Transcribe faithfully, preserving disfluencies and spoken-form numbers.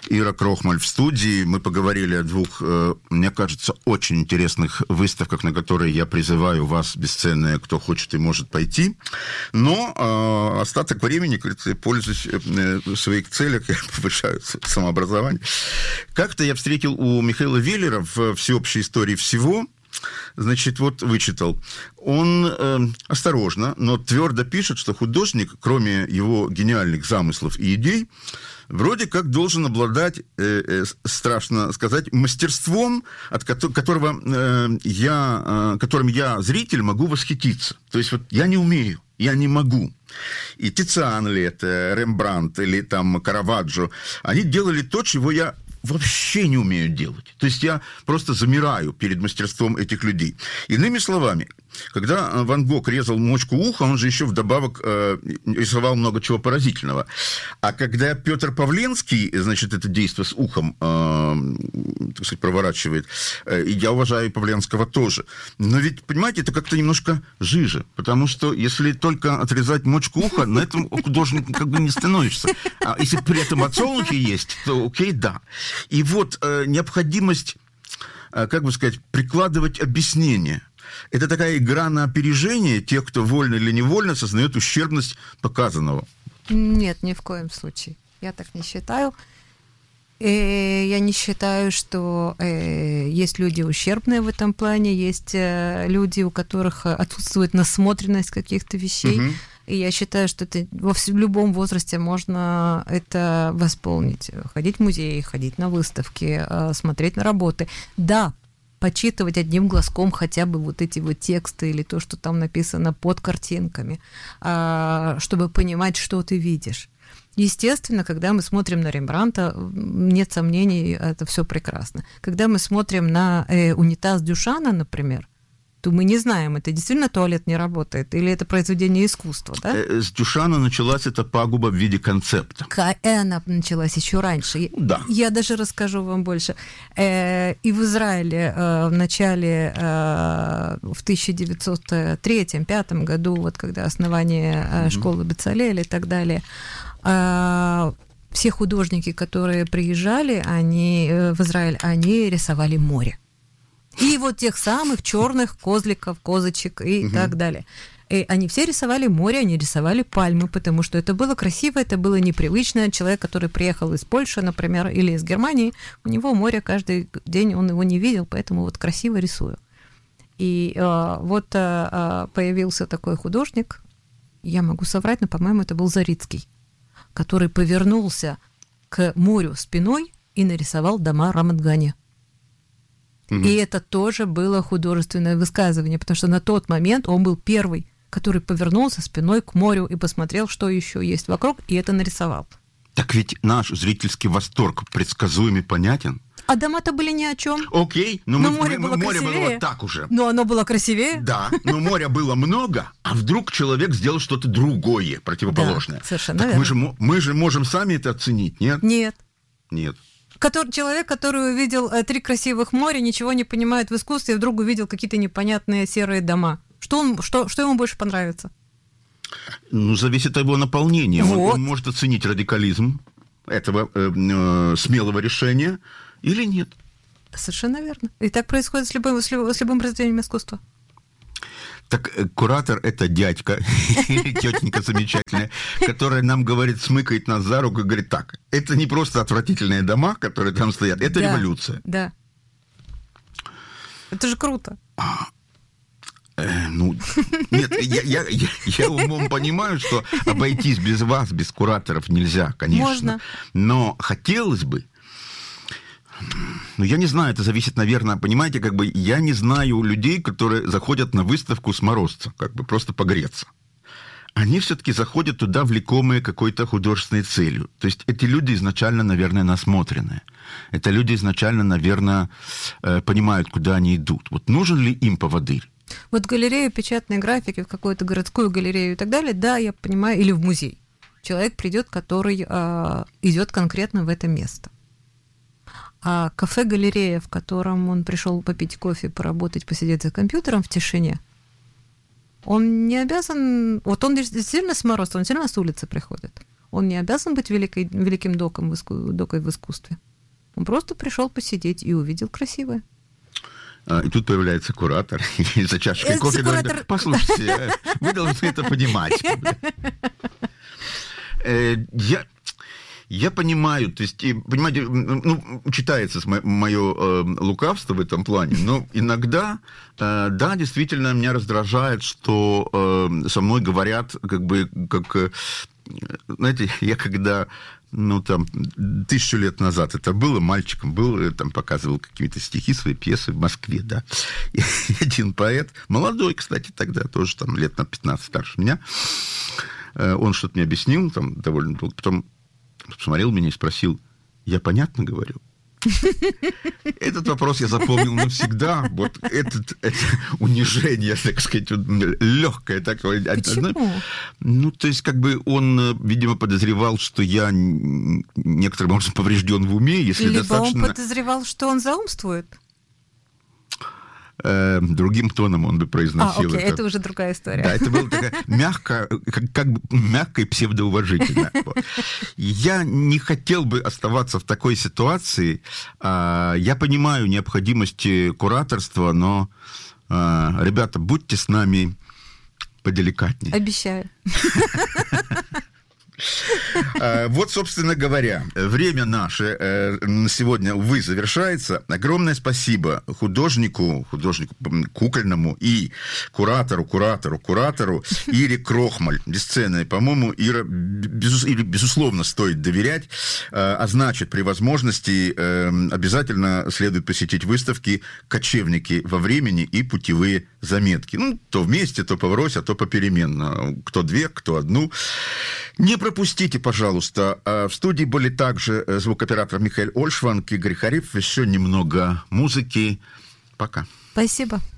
Ира Крохмаль в студии. Мы поговорили о двух, мне кажется, очень интересных выставках, на которые я призываю вас, бесценные, кто хочет и может пойти. Но э, остаток времени, пользуясь в своих целях, я повышаю самообразование. Как-то я встретил у Михаила Веллера в «Всеобщей истории всего», значит, вот вычитал. Он э, осторожно, но твердо пишет, что художник, кроме его гениальных замыслов и идей, вроде как должен обладать, э, э, страшно сказать, мастерством, от ко- которого э, я, э, которым я, зритель, могу восхититься. То есть вот я не умею, я не могу. И Тициан ли это, Рембрандт или там Караваджо, они делали то, чего я вообще не умею делать. То есть я просто замираю перед мастерством этих людей. Иными словами, когда Ван Гог резал мочку уха, он же еще вдобавок э, рисовал много чего поразительного. А когда Петр Павленский, значит, это действие с ухом, э, так сказать, проворачивает, э, и я уважаю Павленского тоже. Но ведь, понимаете, это как-то немножко жиже, потому что если только отрезать мочку уха, на этом художник как бы не становишься. А если при этом подсолнухи есть, то окей, да. И вот э, необходимость, э, как бы сказать, прикладывать объяснение. Это такая игра на опережение. Тех, кто вольно или невольно, сознает ущербность показанного. Нет, ни в коем случае. Я так не считаю. И я не считаю, что э, есть люди ущербные в этом плане, есть э, люди, у которых отсутствует насмотренность каких-то вещей. Угу. И я считаю, что это во в любом возрасте можно это восполнить. Ходить в музеи, ходить на выставки, э, смотреть на работы. Да, почитывать одним глазком хотя бы вот эти вот тексты или то, что там написано под картинками, чтобы понимать, что ты видишь. Естественно, когда мы смотрим на Рембрандта, нет сомнений, это все прекрасно. Когда мы смотрим на э, унитаз Дюшана, например, то мы не знаем, это действительно туалет не работает, или это произведение искусства, да? С Дюшана началась эта пагуба в виде концепта. Она началась еще раньше. Да. Я даже расскажу вам больше. И в Израиле в начале, в тысяча девятьсот третьем — пятом году, вот когда основание mm-hmm. школы Бецалеля и так далее, все художники, которые приезжали они, в Израиль, они рисовали море. И вот тех самых черных козликов, козочек и угу. так далее. И они все рисовали море, они рисовали пальмы, потому что это было красиво, это было непривычно. Человек, который приехал из Польши, например, или из Германии, у него море каждый день, он его не видел, поэтому вот красиво рисую. И э, вот э, появился такой художник, я могу соврать, но, по-моему, это был Зарицкий, который повернулся к морю спиной и нарисовал дома Рамадгани. Mm-hmm. И это тоже было художественное высказывание, потому что на тот момент он был первый, который повернулся спиной к морю и посмотрел, что еще есть вокруг, и это нарисовал. Так ведь наш зрительский восторг предсказуем и понятен. А дома-то были ни о чем. Окей, но, но мы, море, мы, было, море было вот так уже. Но оно было красивее. Да, но моря было много, а вдруг человек сделал что-то другое, противоположное. Да, совершенно так верно. Мы же, мы же можем сами это оценить, нет? Нет. Нет. Который, человек, который увидел э, три красивых моря, ничего не понимает в искусстве, и вдруг увидел какие-то непонятные серые дома. Что, он, что, что ему больше понравится? Ну, зависит от его наполнения. Вот. Он, он может оценить радикализм этого э, э, смелого решения или нет. Совершенно верно. И так происходит с любым, с любым, с любым произведением искусства. Так куратор – это дядька или тетенька замечательная, которая нам говорит, смыкает нас за руку и говорит, так, это не просто отвратительные дома, которые там стоят, это да, революция. Да. Это же круто. А, э, ну, нет, я, я, я, я умом понимаю, что обойтись без вас, без кураторов нельзя, конечно. Можно. Но хотелось бы. Ну, я не знаю, это зависит, наверное, понимаете, как бы я не знаю людей, которые заходят на выставку с морозца, как бы просто погреться. Они все-таки заходят туда, влекомые какой-то художественной целью. То есть эти люди изначально, наверное, насмотренные. Это люди изначально, наверное, понимают, куда они идут. Вот нужен ли им поводырь? Вот галерея печатной графики, в какую-то городскую галерею и так далее, да, я понимаю, или в музей. Человек придет, который э, идет конкретно в это место. А кафе-галерея, в котором он пришел попить кофе, поработать, посидеть за компьютером в тишине, он не обязан... Вот он действительно с мороза, он действительно с улицы приходит. Он не обязан быть великой, великим доком в иску, докой в искусстве. Он просто пришел посидеть и увидел красивое. И тут появляется куратор, и за чашкой кофе куратор... говорит: послушайте, вы должны это понимать. Я... Я понимаю, то есть, понимаете, ну, читается мое э, лукавство в этом плане, но иногда, э, да, действительно, меня раздражает, что э, со мной говорят, как бы, как, э, знаете, я когда, ну, там, тысячу лет назад это было, мальчиком был, там, показывал какие-то стихи, свои пьесы в Москве, да, и один поэт, молодой, кстати, тогда, тоже там лет на пятнадцать старше меня, э, он что-то мне объяснил, там, довольно долго, потом посмотрел меня и спросил: я понятно говорю? Этот вопрос я запомнил навсегда. Вот этот, это унижение, так сказать, легкое такое. Почему? Ну, то есть, как бы он, видимо, подозревал, что я некоторым образом поврежден в уме, если Либо достаточно... он подозревал, что он заумствует. Э, другим тоном он бы произносил. А, окей, это. это уже другая история. Да, это было такая мягко, как, как бы мягко и псевдоуважительно. Я не хотел бы оставаться в такой ситуации. Я понимаю необходимость кураторства, но, ребята, будьте с нами поделикатнее. Обещаю. Вот, собственно говоря, время наше на сегодня, увы, завершается. Огромное спасибо художнику, художнику кукольному и куратору, куратору, куратору Ире Крохмаль, бесценной. По-моему, Ира, безус, Ире, безусловно, стоит доверять, а значит, при возможности обязательно следует посетить выставки «Кочевники во времени» и «Путевые заметки». Ну, то вместе, то поврось, а то попеременно. Кто две, кто одну. Не пропустите, пожалуйста. В студии были также звукооператор Михаил Ольшванг, Игорь Харипов. Еще немного музыки. Пока. Спасибо.